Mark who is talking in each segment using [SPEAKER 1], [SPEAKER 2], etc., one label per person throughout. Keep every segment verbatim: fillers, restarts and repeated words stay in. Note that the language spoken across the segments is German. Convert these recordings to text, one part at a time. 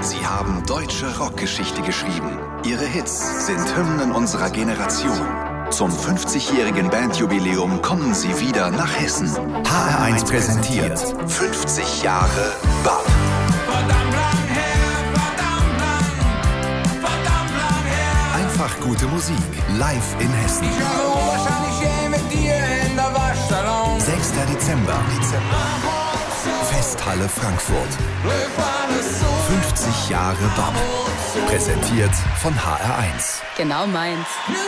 [SPEAKER 1] Sie haben deutsche Rockgeschichte geschrieben. Ihre Hits sind Hymnen unserer Generation. Zum fünfzigjährigen Bandjubiläum kommen Sie wieder nach Hessen. H R eins präsentiert fünfzig Jahre B A P.
[SPEAKER 2] Verdammt lang her, verdammt lang, verdammt lang her.
[SPEAKER 1] Einfach gute Musik, live in Hessen.
[SPEAKER 2] Ich habe wahrscheinlich je mit dir in der Waschsalon.
[SPEAKER 1] sechster Dezember. Festhalle Frankfurt. fünfzig Jahre B A P. Präsentiert von H R eins.
[SPEAKER 3] Genau meins.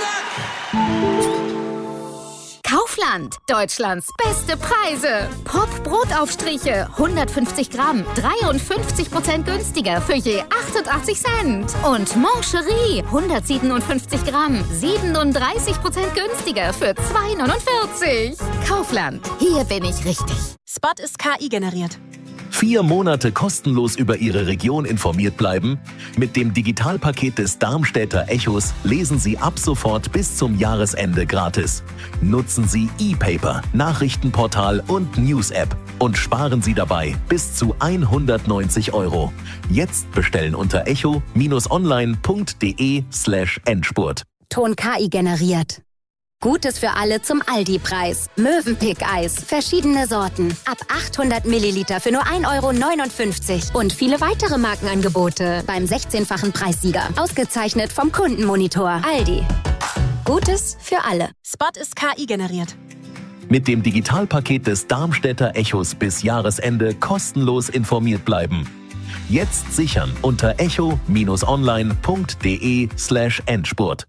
[SPEAKER 4] Kaufland. Deutschlands beste Preise. Pop-Brotaufstriche. hundertfünfzig Gramm. dreiundfünfzig Prozent günstiger für je achtundachtzig Cent. Und Moncherie. hundertsiebenundfünfzig Gramm. siebenunddreißig Prozent günstiger für zwei neunundvierzig. Kaufland. Hier bin ich richtig.
[SPEAKER 3] Spot ist K I generiert.
[SPEAKER 5] Vier Monate kostenlos über Ihre Region informiert bleiben? Mit dem Digitalpaket des Darmstädter Echos lesen Sie ab sofort bis zum Jahresende gratis. Nutzen Sie E-Paper, Nachrichtenportal und News-App und sparen Sie dabei bis zu hundertneunzig Euro. Jetzt bestellen unter echo-online.de slash Endspurt.
[SPEAKER 6] Ton K I generiert. Gutes für alle zum Aldi-Preis. Mövenpick-Eis. Verschiedene Sorten. Ab achthundert Milliliter für nur ein Euro neunundfünfzig. Und viele weitere Markenangebote beim sechzehnfachen Preissieger. Ausgezeichnet vom Kundenmonitor. Aldi. Gutes für alle.
[SPEAKER 3] Spot ist K I generiert.
[SPEAKER 5] Mit dem Digitalpaket des Darmstädter Echos bis Jahresende kostenlos informiert bleiben. Jetzt sichern unter echo-online.de slash Endspurt.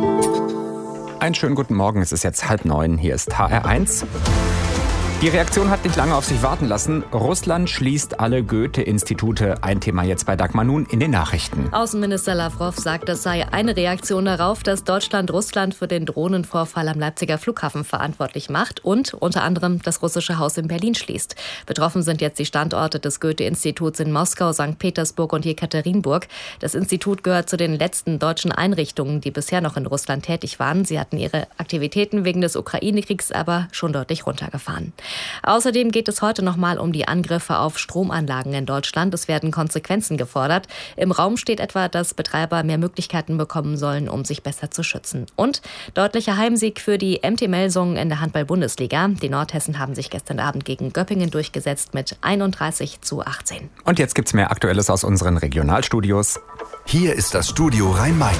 [SPEAKER 7] Einen schönen guten Morgen, es ist jetzt halb neun, hier ist H R eins. Die Reaktion hat nicht lange auf sich warten lassen. Russland schließt alle Goethe-Institute. Ein Thema jetzt bei Dagmar Nun in den Nachrichten.
[SPEAKER 8] Außenminister Lavrov sagt, das sei eine Reaktion darauf, dass Deutschland Russland für den Drohnenvorfall am Leipziger Flughafen verantwortlich macht und unter anderem das russische Haus in Berlin schließt. Betroffen sind jetzt die Standorte des Goethe-Instituts in Moskau, Sankt Petersburg und Jekaterinburg. Das Institut gehört zu den letzten deutschen Einrichtungen, die bisher noch in Russland tätig waren. Sie hatten ihre Aktivitäten wegen des Ukraine-Kriegs aber schon deutlich runtergefahren. Außerdem geht es heute nochmal um die Angriffe auf Stromanlagen in Deutschland. Es werden Konsequenzen gefordert. Im Raum steht etwa, dass Betreiber mehr Möglichkeiten bekommen sollen, um sich besser zu schützen. Und deutlicher Heimsieg für die M T Melsungen in der Handball-Bundesliga. Die Nordhessen haben sich gestern Abend gegen Göppingen durchgesetzt mit einunddreißig zu achtzehn.
[SPEAKER 7] Und jetzt gibt's mehr Aktuelles aus unseren Regionalstudios.
[SPEAKER 1] Hier ist das Studio Rhein-Main.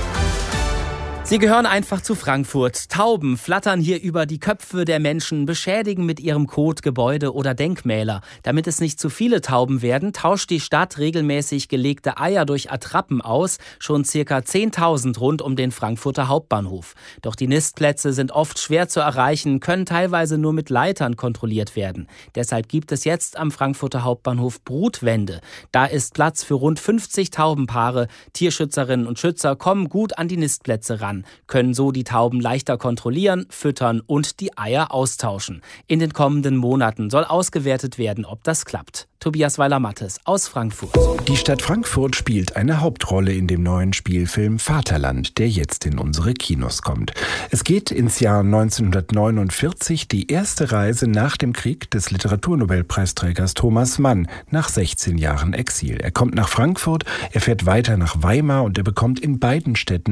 [SPEAKER 9] Sie gehören einfach zu Frankfurt. Tauben flattern hier über die Köpfe der Menschen, beschädigen mit ihrem Kot Gebäude oder Denkmäler. Damit es nicht zu viele Tauben werden, tauscht die Stadt regelmäßig gelegte Eier durch Attrappen aus, schon circa zehntausend rund um den Frankfurter Hauptbahnhof. Doch die Nistplätze sind oft schwer zu erreichen, können teilweise nur mit Leitern kontrolliert werden. Deshalb gibt es jetzt am Frankfurter Hauptbahnhof Brutwände. Da ist Platz für rund fünfzig Taubenpaare. Tierschützerinnen und Schützer kommen gut an die Nistplätze ran, können so die Tauben leichter kontrollieren, füttern und die Eier austauschen. In den kommenden Monaten soll ausgewertet werden, ob das klappt. Tobias Weiler-Mattes aus Frankfurt.
[SPEAKER 10] Die Stadt Frankfurt spielt eine Hauptrolle in dem neuen Spielfilm Vaterland, der jetzt in unsere Kinos kommt. Es geht ins Jahr neunzehnhundertneunundvierzig, die erste Reise nach dem Krieg des Literaturnobelpreisträgers Thomas Mann nach sechzehn Jahren Exil. Er kommt nach Frankfurt, er fährt weiter nach Weimar und er bekommt in beiden Städten